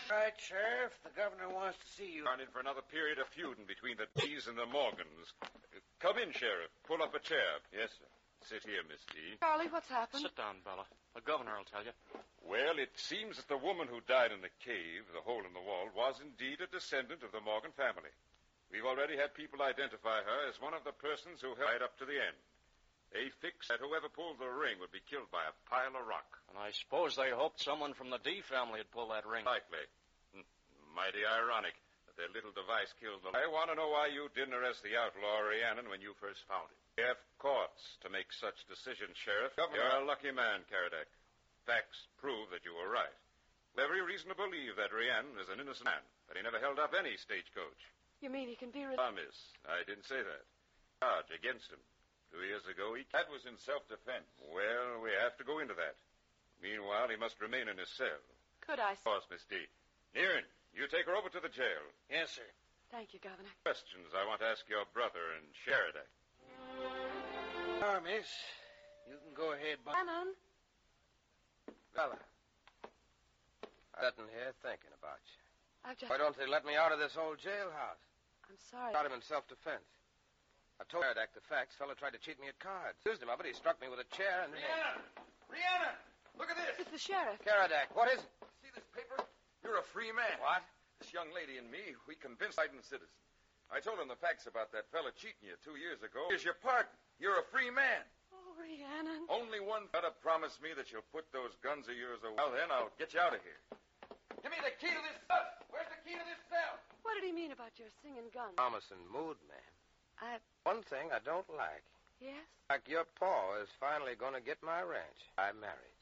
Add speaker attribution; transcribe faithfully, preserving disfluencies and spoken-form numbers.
Speaker 1: Right, Sheriff. The governor wants to see you.
Speaker 2: Started for another period of feuding between the D's and the Morgans. Come in, Sheriff. Pull up a chair.
Speaker 3: Yes, sir.
Speaker 2: Sit here, Miss D.
Speaker 4: Charlie, what's happened?
Speaker 5: Sit down, Bella. The governor will tell you.
Speaker 2: Well, it seems that the woman who died in the cave, the hole in the wall, was indeed a descendant of the Morgan family. We've already had people identify her as one of the persons who held right up to the end. They fixed that whoever pulled the ring would be killed by a pile of rock.
Speaker 5: And I suppose they hoped someone from the D family had pulled that ring.
Speaker 2: Likely. Mighty ironic that their little device killed the... I want to know why you didn't arrest the outlaw Rhiannon when you first found him. We have courts to make such decisions, Sheriff.
Speaker 3: Governor...
Speaker 2: You're a lucky man, Karadak. Facts prove that you were right. We have every reason to believe that Rhiannon is an innocent man, that he never held up any stagecoach.
Speaker 4: You mean he can be... Re-
Speaker 2: Ah, miss, I didn't say that. Charge against him. Two years ago, he...
Speaker 3: That was in self-defense.
Speaker 2: Well, we have to go into that. Meanwhile, he must remain in his cell.
Speaker 4: Could I...
Speaker 2: Of course, Miss D. Nearin, you take her over to the jail.
Speaker 1: Yes, sir.
Speaker 4: Thank you, Governor.
Speaker 2: Questions I want to ask your brother and Sheridan.
Speaker 1: Now, miss, you can go ahead, Bob.
Speaker 4: Shannon.
Speaker 6: Bella, I'm sitting here thinking about you.
Speaker 4: I've just...
Speaker 6: Why don't they let me out of this old jailhouse?
Speaker 4: I'm sorry.
Speaker 6: Got him in self-defense. I told Karadak the facts. Fellow tried to cheat me at cards. Accused him of it. He struck me with a chair and...
Speaker 3: Rhiannon! Rhiannon! Look at this!
Speaker 4: It's the sheriff.
Speaker 6: Karadak, what is it?
Speaker 3: See this paper? You're a free man.
Speaker 6: What?
Speaker 3: This young lady and me, we convinced Biden citizen. I told him the facts about that fella cheating you two years ago. Here's your pardon. You're a free man.
Speaker 4: Oh, Rhiannon.
Speaker 3: Only one fella promised me that you'll put those guns of yours away. Well, then I'll get you out of here. Give me the key to this cell. Where's the key to this cell?
Speaker 4: What did he mean about your singing guns?
Speaker 6: Promising mood, man.
Speaker 4: I...
Speaker 6: One thing I don't like.
Speaker 4: Yes?
Speaker 6: Like your paw is finally going to get my ranch. I'm married.